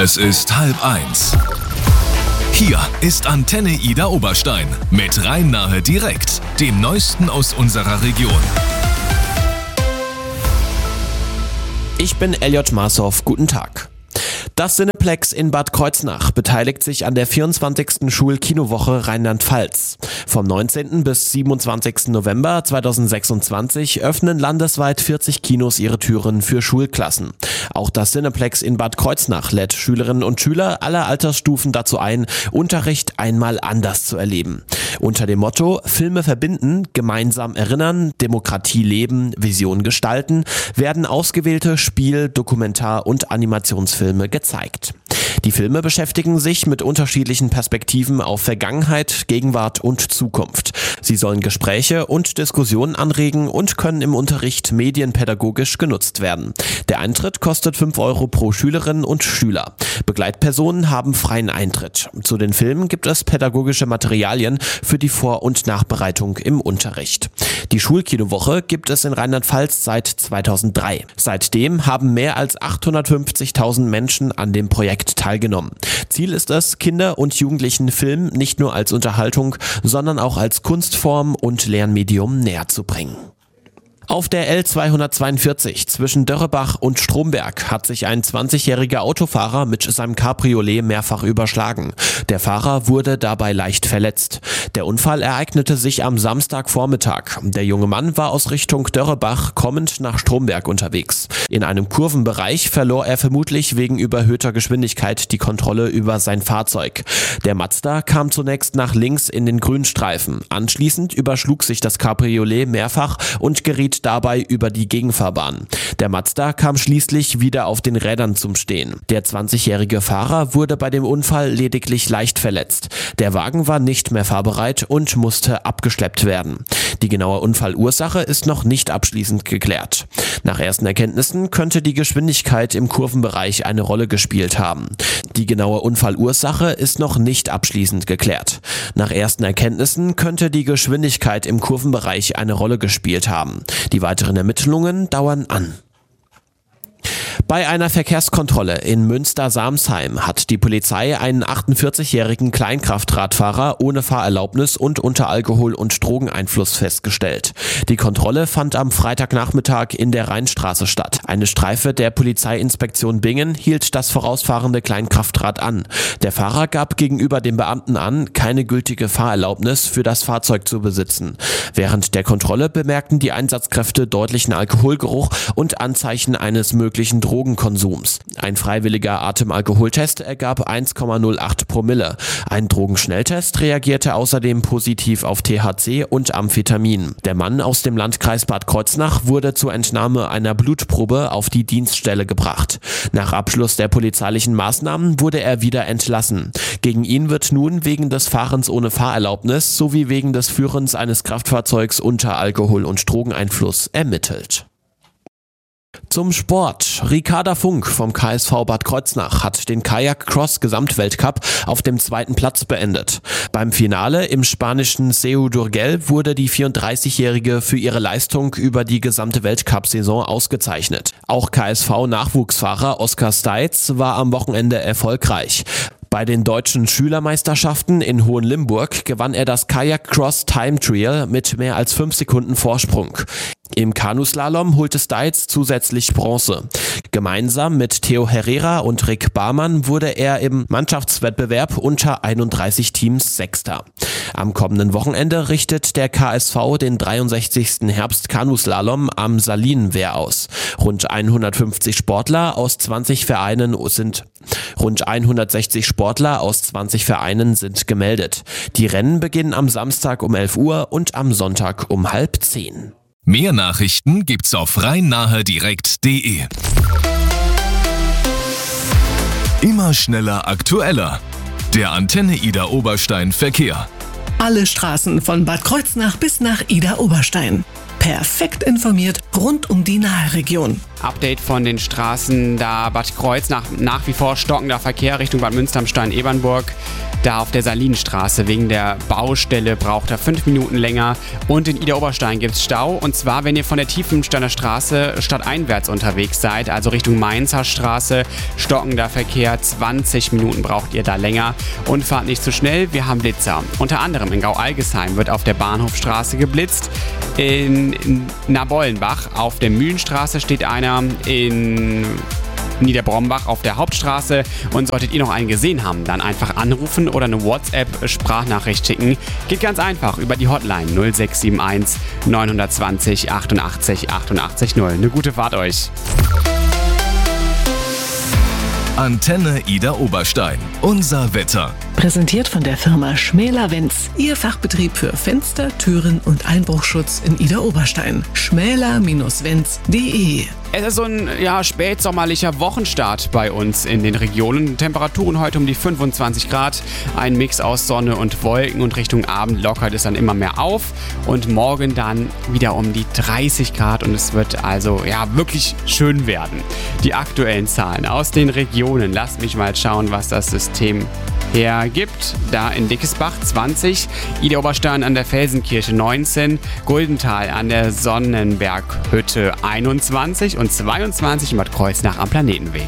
Es ist 12:30. Hier ist Antenne Ida Oberstein mit Rhein-Nahe direkt, dem Neuesten aus unserer Region. Ich bin Elliot Marshoff, guten Tag. Das Cineplex in Bad Kreuznach beteiligt sich an der 24. Schulkinowoche Rheinland-Pfalz. Vom 19. bis 27. November 2026 öffnen landesweit 40 Kinos ihre Türen für Schulklassen. Auch das Cineplex in Bad Kreuznach lädt Schülerinnen und Schüler aller Altersstufen dazu ein, Unterricht einmal anders zu erleben. Unter dem Motto Filme verbinden, gemeinsam erinnern, Demokratie leben, Vision gestalten, werden ausgewählte Spiel-, Dokumentar- und Animationsfilme gezeigt. Die Filme beschäftigen sich mit unterschiedlichen Perspektiven auf Vergangenheit, Gegenwart und Zukunft. Sie sollen Gespräche und Diskussionen anregen und können im Unterricht medienpädagogisch genutzt werden. Der Eintritt kostet 5 Euro pro Schülerin und Schüler. Begleitpersonen haben freien Eintritt. Zu den Filmen gibt es pädagogische Materialien für die Vor- und Nachbereitung im Unterricht. Die Schulkinowoche gibt es in Rheinland-Pfalz seit 2003. Seitdem haben mehr als 850.000 Menschen an dem Projekt teilgenommen. Ziel ist es, Kinder und Jugendlichen Film nicht nur als Unterhaltung, sondern auch als Kunstform und Lernmedium näher zu bringen. Auf der L242 zwischen Dörrebach und Stromberg hat sich ein 20-jähriger Autofahrer mit seinem Cabriolet mehrfach überschlagen. Der Fahrer wurde dabei leicht verletzt. Der Unfall ereignete sich am Samstagvormittag. Der junge Mann war aus Richtung Dörrebach kommend nach Stromberg unterwegs. In einem Kurvenbereich verlor er vermutlich wegen überhöhter Geschwindigkeit die Kontrolle über sein Fahrzeug. Der Mazda kam zunächst nach links in den Grünstreifen. Anschließend überschlug sich das Cabriolet mehrfach und geriet dabei über die Gegenfahrbahn. Der Mazda kam schließlich wieder auf den Rädern zum Stehen. Der 20-jährige Fahrer wurde bei dem Unfall lediglich leicht verletzt. Der Wagen war nicht mehr fahrbereit und musste abgeschleppt werden. Die genaue Unfallursache ist noch nicht abschließend geklärt. Nach ersten Erkenntnissen könnte die Geschwindigkeit im Kurvenbereich eine Rolle gespielt haben. Die genaue Unfallursache ist noch nicht abschließend geklärt. Nach ersten Erkenntnissen könnte die Geschwindigkeit im Kurvenbereich eine Rolle gespielt haben. Die weiteren Ermittlungen dauern an. Bei einer Verkehrskontrolle in Münster-Samsheim hat die Polizei einen 48-jährigen Kleinkraftradfahrer ohne Fahrerlaubnis und unter Alkohol- und Drogeneinfluss festgestellt. Die Kontrolle fand am Freitagnachmittag in der Rheinstraße statt. Eine Streife der Polizeiinspektion Bingen hielt das vorausfahrende Kleinkraftrad an. Der Fahrer gab gegenüber dem Beamten an, keine gültige Fahrerlaubnis für das Fahrzeug zu besitzen. Während der Kontrolle bemerkten die Einsatzkräfte deutlichen Alkoholgeruch und Anzeichen eines möglichen Drogenkonsums. Ein freiwilliger Atemalkoholtest ergab 1,08 Promille. Ein Drogenschnelltest reagierte außerdem positiv auf THC und Amphetamin. Der Mann aus dem Landkreis Bad Kreuznach wurde zur Entnahme einer Blutprobe auf die Dienststelle gebracht. Nach Abschluss der polizeilichen Maßnahmen wurde er wieder entlassen. Gegen ihn wird nun wegen des Fahrens ohne Fahrerlaubnis sowie wegen des Führens eines Kraftfahrzeugs unter Alkohol- und Drogeneinfluss ermittelt. Zum Sport. Ricarda Funk vom KSV Bad Kreuznach hat den Kajak-Cross-Gesamtweltcup auf dem 2. Platz beendet. Beim Finale im spanischen Seu d'Urgell wurde die 34-Jährige für ihre Leistung über die gesamte Weltcup-Saison ausgezeichnet. Auch KSV-Nachwuchsfahrer Oskar Steitz war am Wochenende erfolgreich. Bei den deutschen Schülermeisterschaften in Hohenlimburg gewann er das Kajak-Cross Time Trial mit mehr als 5 Sekunden Vorsprung. Im Kanuslalom holte Steitz zusätzlich Bronze. Gemeinsam mit Theo Herrera und Rick Barmann wurde er im Mannschaftswettbewerb unter 31 Teams Sechster. Am kommenden Wochenende richtet der KSV den 63. Herbst-Kanuslalom am Salinenwehr aus. Rund 160 Sportler aus 20 Vereinen sind gemeldet. Die Rennen beginnen am Samstag um 11 Uhr und am Sonntag um 9:30. Mehr Nachrichten gibt's auf rhein-nahe-direkt.de. Immer schneller, aktueller. Der Antenne Ida Oberstein Verkehr. Alle Straßen von Bad Kreuznach bis nach Ida Oberstein. Perfekt informiert rund um die Nahe Region. Update von den Straßen, da Bad Kreuznach nach wie vor stockender Verkehr Richtung Bad Münster am Stein-Ebernburg. Da auf der Salinenstraße wegen der Baustelle braucht er 5 Minuten länger. Und in Idar-Oberstein gibt es Stau. Und zwar, wenn ihr von der Tiefensteiner Straße stadteinwärts unterwegs seid, also Richtung Mainzer Straße, stockender Verkehr, 20 Minuten braucht ihr da länger. Und fahrt nicht zu schnell, wir haben Blitzer. Unter anderem in Gau-Algesheim wird auf der Bahnhofstraße geblitzt. In Nabollenbach auf der Mühlenstraße steht einer, in Niederbrombach auf der Hauptstraße. Und solltet ihr noch einen gesehen haben, dann einfach anrufen oder eine WhatsApp-Sprachnachricht schicken. Geht ganz einfach über die Hotline 0671 920 88 88 0. Eine gute Fahrt euch. Antenne Idar-Oberstein. Unser Wetter. Präsentiert von der Firma Schmäler-Wenz. Ihr Fachbetrieb für Fenster, Türen und Einbruchschutz in Idar-Oberstein. schmäler-wenz.de. Es ist so ein spätsommerlicher Wochenstart bei uns in den Regionen. Temperaturen heute um die 25 Grad. Ein Mix aus Sonne und Wolken und Richtung Abend lockert es dann immer mehr auf. Und morgen dann wieder um die 30 Grad und es wird also wirklich schön werden. Die aktuellen Zahlen aus den Regionen. Lasst mich mal schauen, was das System hergibt. Da in Dickesbach 20, Idar-Oberstein an der Felsenkirche 19, Guldental an der Sonnenberghütte 21 und 22 in Bad Kreuznach am Planetenweg.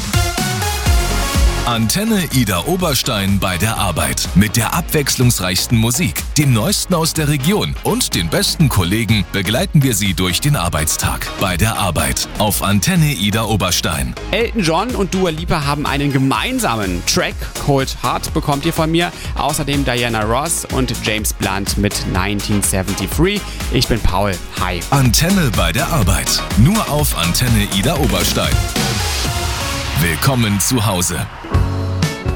Antenne Idar-Oberstein bei der Arbeit. Mit der abwechslungsreichsten Musik, dem Neuesten aus der Region und den besten Kollegen begleiten wir Sie durch den Arbeitstag. Bei der Arbeit auf Antenne Idar-Oberstein. Elton John und Dua Lipa haben einen gemeinsamen Track. Cold Heart bekommt ihr von mir. Außerdem Diana Ross und James Blunt mit 1973. Ich bin Paul. Hi. Antenne bei der Arbeit. Nur auf Antenne Idar-Oberstein. Willkommen zu Hause.